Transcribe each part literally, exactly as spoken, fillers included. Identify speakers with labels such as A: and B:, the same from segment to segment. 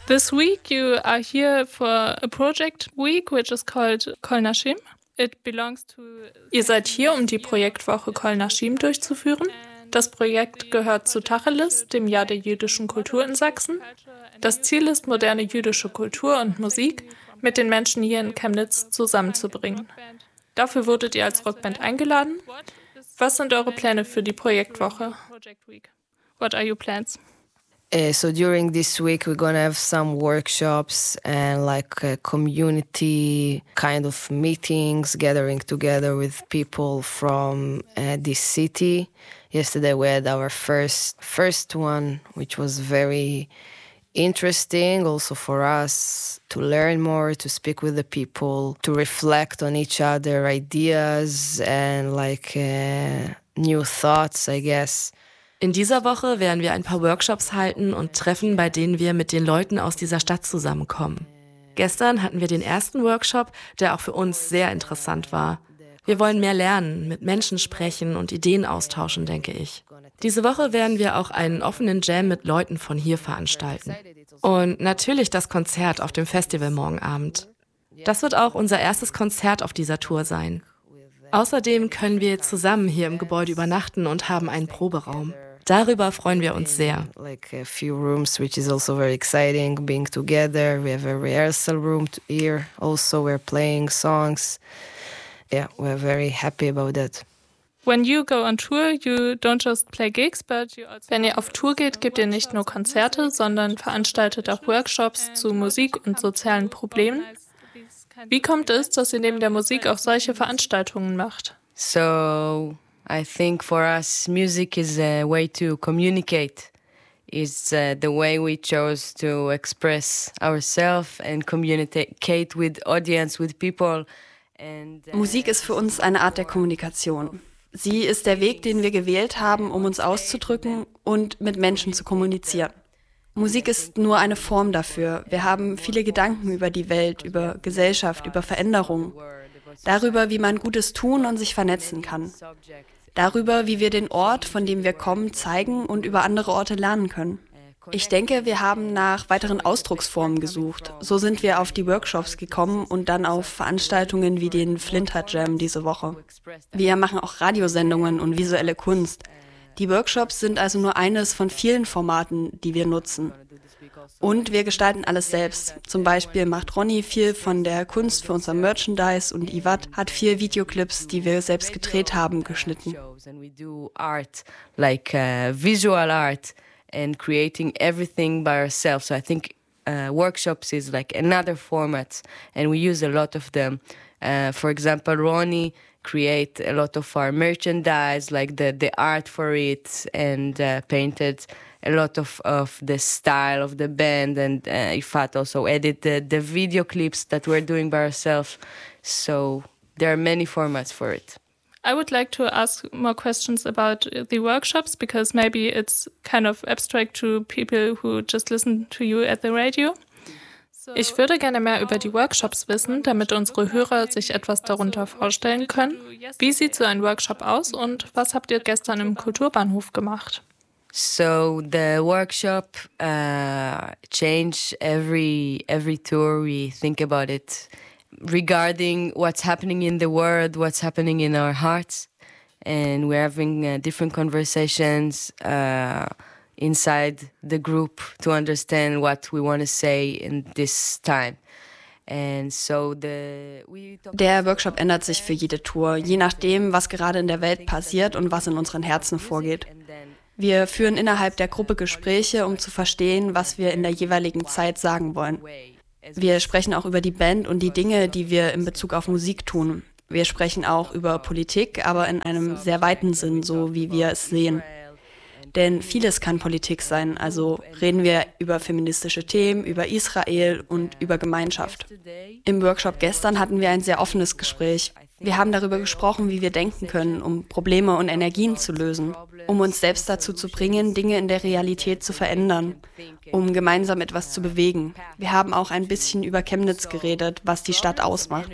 A: This week you are here for a project week which is called Kol Nashim. It belongs to Ihr seid hier, um die Projektwoche Kol Nashim durchzuführen. Das Projekt gehört zu Tacheles, dem Jahr der jüdischen Kultur in Sachsen. Das Ziel ist, moderne jüdische Kultur und Musik mit den Menschen hier in Chemnitz zusammenzubringen. Dafür wurdet ihr als Rockband eingeladen. Was sind eure Pläne für die Projektwoche? What are your plans?
B: Uh, so during this week we're gonna have some workshops and like uh, community kind of meetings, gathering together with people from uh, this city. Yesterday we had our first first one, which was very interesting also for us to learn more, to speak with the people, to reflect on each other ideas and like uh, new thoughts, I guess.
C: In dieser Woche werden wir ein paar Workshops halten und Treffen, bei denen wir mit den Leuten aus dieser Stadt zusammenkommen. Gestern hatten wir den ersten Workshop, der auch für uns sehr interessant war. Wir wollen mehr lernen, mit Menschen sprechen und Ideen austauschen, denke ich. Diese Woche werden wir auch einen offenen Jam mit Leuten von hier veranstalten. Und natürlich das Konzert auf dem Festival morgen Abend. Das wird auch unser erstes Konzert auf dieser Tour sein. Außerdem können wir zusammen hier im Gebäude übernachten und haben einen Proberaum. Darüber freuen wir uns sehr.
B: Like a few rooms, which is also very exciting, being together. We have a rehearsal room here. Also, we're playing songs. Yeah, we're very happy about that.
A: When you go on tour, you don't just play gigs, but you also Wenn ihr auf Tour geht, gebt ihr nicht nur Konzerte, sondern veranstaltet auch Workshops zu Musik und sozialen Problemen. Wie kommt es, dass ihr neben der Musik auch solche Veranstaltungen macht?
B: So, I think for us, music is a way to communicate. It's uh, the way we chose to express ourselves and communicate with audience, with people. And, uh,
D: Musik ist für uns eine Art der Kommunikation. Sie ist der Weg, den wir gewählt haben, um uns auszudrücken und mit Menschen zu kommunizieren. Musik ist nur eine Form dafür. Wir haben viele Gedanken über die Welt, über Gesellschaft, über Veränderungen. Darüber, wie man Gutes tun und sich vernetzen kann. Darüber, wie wir den Ort, von dem wir kommen, zeigen und über andere Orte lernen können. Ich denke, wir haben nach weiteren Ausdrucksformen gesucht. So sind wir auf die Workshops gekommen und dann auf Veranstaltungen wie den Flinter Jam diese Woche. Wir machen auch Radiosendungen und visuelle Kunst. Die Workshops sind also nur eines von vielen Formaten, die wir nutzen. Und wir gestalten alles selbst. Zum Beispiel macht Ronny viel von der Kunst für unser Merchandise und Ivat hat vier Videoclips, die wir selbst gedreht haben, geschnitten.
B: And creating everything by ourselves. So I think uh, workshops is like another format, and we use a lot of them. Uh, for example, Ronnie create a lot of our merchandise, like the, the art for it, and uh, painted a lot of, of the style of the band, and uh, Ifat also edited the, the video clips that we're doing by ourselves. So there are many formats for it.
A: I would like to ask more questions about the workshops because maybe it's kind of abstract to people who just listen to you at the radio. Ich würde gerne mehr über die Workshops wissen, damit unsere Hörer sich etwas darunter vorstellen können. Wie sieht so ein Workshop aus und was habt ihr gestern im Kulturbahnhof gemacht?
B: So the workshop uh, change every every tour. We think about it regarding what's happening in the world, what's happening in our hearts, and we're having uh, different conversations uh, inside the group to understand what we want to say in this time. And so the, we
D: Der Workshop ändert sich für jede Tour, je nachdem, was gerade in der Welt passiert und was in unseren Herzen vorgeht. Wir führen innerhalb der Gruppe Gespräche, um zu verstehen, was wir in der jeweiligen Zeit sagen wollen. Wir sprechen auch über die Band und die Dinge, die wir in Bezug auf Musik tun. Wir sprechen auch über Politik, aber in einem sehr weiten Sinn, so wie wir es sehen. Denn vieles kann Politik sein, also reden wir über feministische Themen, über Israel und über Gemeinschaft. Im Workshop gestern hatten wir ein sehr offenes Gespräch. Wir haben darüber gesprochen, wie wir denken können, um Probleme und Energien zu lösen, um uns selbst dazu zu bringen, Dinge in der Realität zu verändern, um gemeinsam etwas zu bewegen. Wir haben auch ein bisschen über Chemnitz geredet, was die Stadt ausmacht.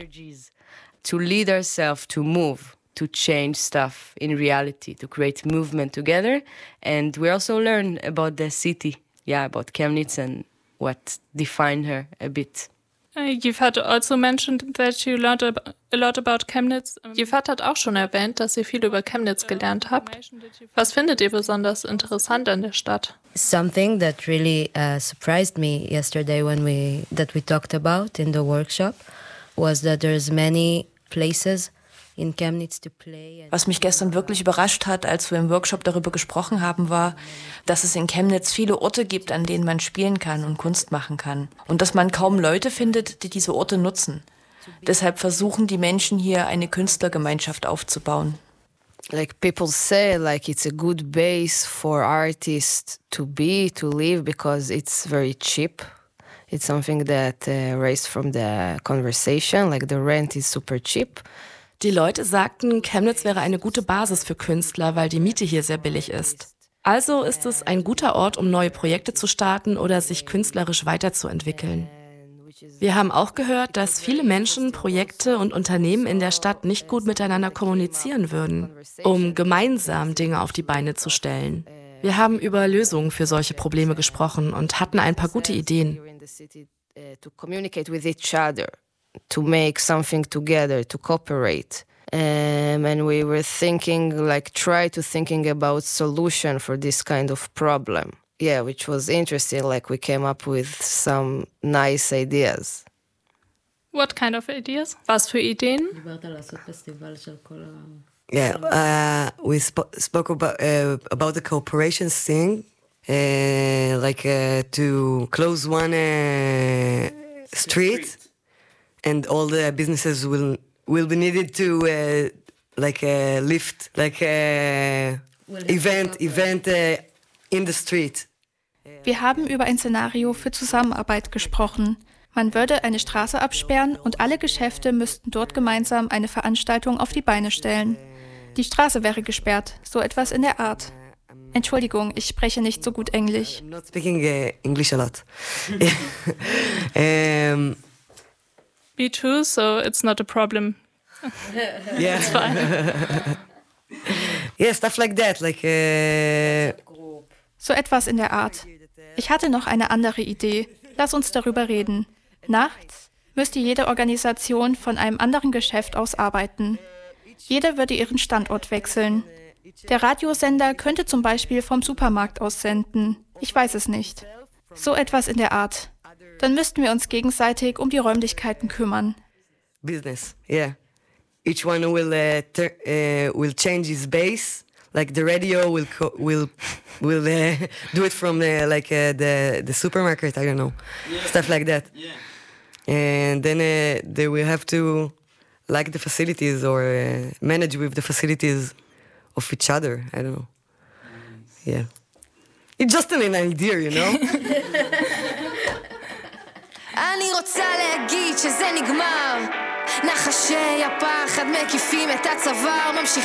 B: To lead ourselves to move, to change stuff in reality, to create movement together. And we also learn about the city, yeah, about Chemnitz and what defined her a bit.
A: You've had also mentioned that you learned a lot about Chemnitz. Yifat hat auch schon erwähnt, dass ihr viel über Chemnitz gelernt habt. Was findet ihr besonders interessant an der Stadt?
E: Something that really uh, surprised me yesterday when we that we talked about in the workshop was that there's many places in Chemnitz to play.
F: Was mich gestern wirklich überrascht hat, als wir im Workshop darüber gesprochen haben, war, dass es in Chemnitz viele Orte gibt, an denen man spielen kann und Kunst machen kann. Und dass man kaum Leute findet, die diese Orte nutzen. Deshalb versuchen die Menschen hier, eine Künstlergemeinschaft aufzubauen.
B: Like people say, like it's a good base for artists to be, to live, because it's very cheap. It's something that uh, raised from the conversation, like the rent is super cheap.
C: Die Leute sagten, Chemnitz wäre eine gute Basis für Künstler, weil die Miete hier sehr billig ist. Also ist es ein guter Ort, um neue Projekte zu starten oder sich künstlerisch weiterzuentwickeln. Wir haben auch gehört, dass viele Menschen, Projekte und Unternehmen in der Stadt nicht gut miteinander kommunizieren würden, um gemeinsam Dinge auf die Beine zu stellen. Wir haben über Lösungen für solche Probleme gesprochen und hatten ein paar gute Ideen.
B: To make something together, to cooperate. Um, and we were thinking, like, try to thinking about solution for this kind of problem. Yeah, which was interesting. Like, we came up with some nice ideas.
A: What kind of ideas? Was für Ideen?
G: Yeah, uh, we sp- spoke about, uh, about the cooperation thing, uh, like uh, to close one uh, street. And all the businesses will will be needed to uh, like a lift, like a event, event uh, in the street.
H: Wir haben über ein Szenario für Zusammenarbeit gesprochen. Man würde eine Straße absperren und alle Geschäfte müssten dort gemeinsam eine Veranstaltung auf die Beine stellen. Die Straße wäre gesperrt, so etwas in der Art. Entschuldigung, ich spreche nicht so gut Englisch.
G: I'm not speaking uh, English a lot. um,
A: Me too, so it's not a problem.
G: Yeah,
A: it's fine.
G: Yeah, stuff like that, like. Uh...
H: So etwas in der Art. Ich hatte noch eine andere Idee. Lass uns darüber reden. Nachts müsste jede Organisation von einem anderen Geschäft aus arbeiten. Jeder würde ihren Standort wechseln. Der Radiosender könnte zum Beispiel vom Supermarkt aus senden. Ich weiß es nicht. So etwas in der Art. Dann müssten wir uns gegenseitig um die Räumlichkeiten kümmern.
G: Business, yeah. Each one will uh, ter- uh, will change his base. Like the radio will co- will will uh, do it from uh, like uh, the the supermarket. I don't know, yeah. Stuff like that. Yeah. And then uh, they will have to like the facilities or uh, manage with the facilities of each other. I don't know. Yeah. It's just an idea, you know.
I: אני רוצה להגיד שזה נגמר. נחשי הפחד מקיפים את הצוואר, ממשיכים